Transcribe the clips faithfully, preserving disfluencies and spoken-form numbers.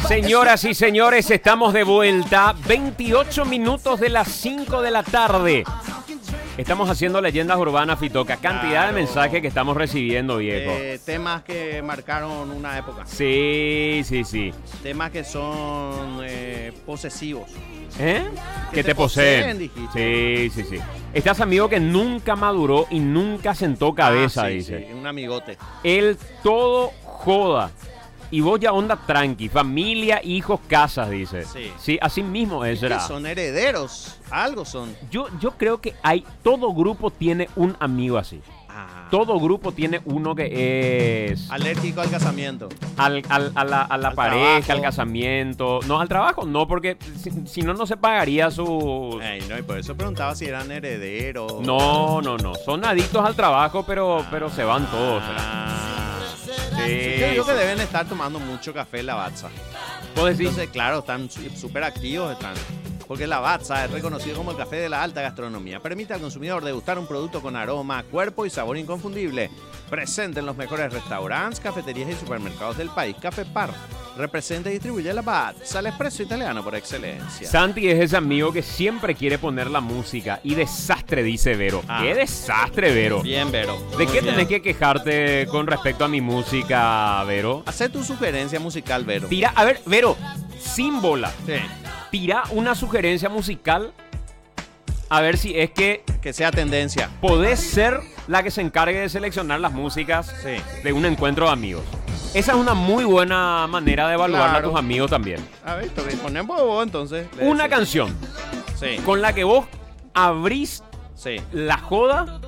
Señoras y señores, estamos de vuelta. veintiocho minutos de las cinco de la tarde. Estamos haciendo leyendas urbanas, Fitoca. Cantidad claro. de mensajes que estamos recibiendo, viejo. Eh, temas que marcaron una época. Sí, sí, sí. Temas que son eh, posesivos. ¿Eh? Que, que te, te poseen. poseen sí, sí, sí. Estás amigo que nunca maduró y nunca sentó cabeza, ah, sí, dice. Sí, un amigote. Él todo joda. Y vos ya onda tranqui, familia, hijos, casas, dice. Sí. Sí, así mismo es, es que son herederos, algo son. Yo, yo creo que hay, todo grupo tiene un amigo así. Ah. Todo grupo tiene uno que es... Alérgico al casamiento. Al, al, a la, a la al pareja, trabajo. al casamiento. No, al trabajo no, porque si, si no, no se pagaría su... Ey, no, y por eso preguntaba si eran herederos. No, no, no. Son adictos al trabajo, pero, pero se van todos. Ah. Sí, Yo digo sí. que deben estar tomando mucho café en Lavazza. ¿Puedes decir? Entonces, claro, están súper activos, están. Porque Lavazza es reconocido como el café de la alta gastronomía. Permite al consumidor degustar un producto con aroma, cuerpo y sabor inconfundible. Presente en los mejores restaurantes, cafeterías y supermercados del país. Café Par representa y distribuye Lavazza, el expreso italiano por excelencia. Santi es ese amigo que siempre quiere poner la música. Y desastre, dice Vero. Ah. ¡Qué desastre, Vero! Bien, Vero. ¿De Muy qué bien. tenés que quejarte con respecto a mi música, Vero? Hacé tu sugerencia musical, Vero. Tira, a ver, Vero, sin bola. Sí. Tira una sugerencia musical. A ver si es que Que sea tendencia. podés ser la que se encargue de seleccionar las músicas Sí. de un encuentro de amigos. Esa es una muy buena manera de evaluar Claro. a tus amigos también. A ver, te ponemos vos entonces. Le Una decís. canción Sí. con la que vos abrís Sí. la joda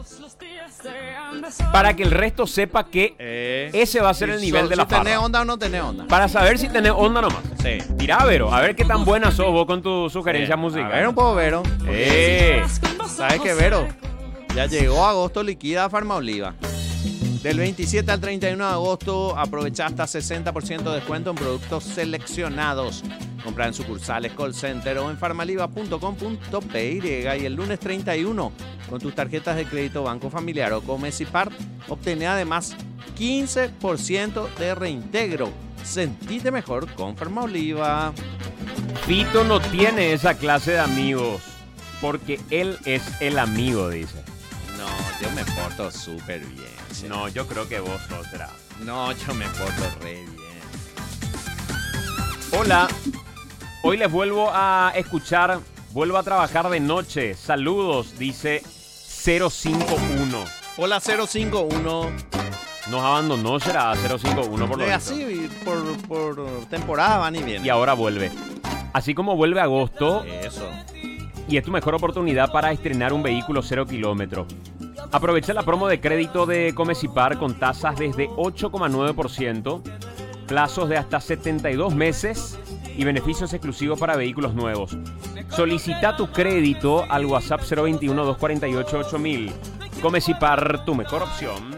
para que el resto sepa que Eh, ese va a ser si el nivel so- de la si tenés farra. onda o no tenés onda. Para saber si tenés onda nomás. Sí. Tirá, Vero, a ver qué tan buena sos vos con tu sugerencia Bien. musical. A ver un poco, Vero. Eh. ¿Sabes qué, Vero? Ya llegó agosto liquida a Farmaoliva. Del veintisiete al treinta y uno de agosto aprovecha hasta sesenta por ciento de descuento en productos seleccionados. Compra en sucursales, call center o en farmaliva punto com punto p y. Y el lunes treinta y uno, con tus tarjetas de crédito Banco Familiar o Comecipar, obtené además quince por ciento de reintegro. Sentite mejor con Farmaoliva. Fito no tiene esa clase de amigos porque él es el amigo, dice. No, yo me porto súper bien. Sí. No, yo creo que vos sos, será. No, yo me porto re bien. Hola, hoy les vuelvo a escuchar, vuelvo a trabajar de noche. Saludos, dice cero cinco uno. Hola cero cinco uno. Nos abandonó, será cero cinco uno por lo Eh, visto. así por, por temporada van y vienen. Y ahora vuelve. Así como vuelve agosto, Eso. y es tu mejor oportunidad para estrenar un vehículo cero kilómetro. Aprovecha la promo de crédito de Comecipar con tasas desde ocho coma nueve por ciento, plazos de hasta setenta y dos meses y beneficios exclusivos para vehículos nuevos. Solicita tu crédito al WhatsApp cero veintiuno, doscientos cuarenta y ocho, ocho mil. Comecipar, tu mejor opción.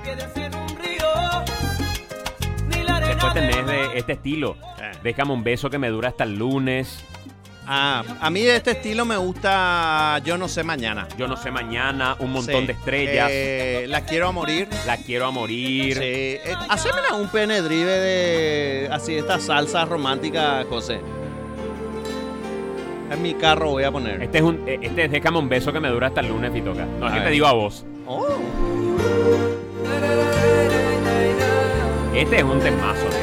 Después tenés de este estilo. Déjame un beso que me dura hasta el lunes. Ah, a mí de este estilo me gusta Yo no sé mañana. Yo no sé mañana, un montón Sí. de estrellas. Eh, la quiero a morir. La quiero a morir. Sí. Eh, haceme un pene drive de así esta salsa romántica, José. En mi carro voy a poner. Este es un, eh, este es Déjame un beso que me dura hasta el lunes, Fitoca. No, es A que ver. te digo a vos. Oh. Este es un temazo.